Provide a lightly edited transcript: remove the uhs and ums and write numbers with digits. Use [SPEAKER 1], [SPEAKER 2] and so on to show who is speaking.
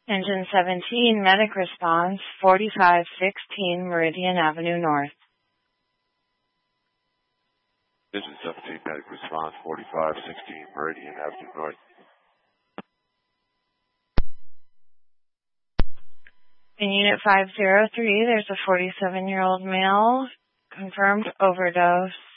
[SPEAKER 1] Engine 17, medic response, 4516 Meridian Avenue North.
[SPEAKER 2] Engine 17, medic response, 4516 Meridian Avenue North.
[SPEAKER 1] In Unit 503, there's a 47-year-old male, confirmed overdose.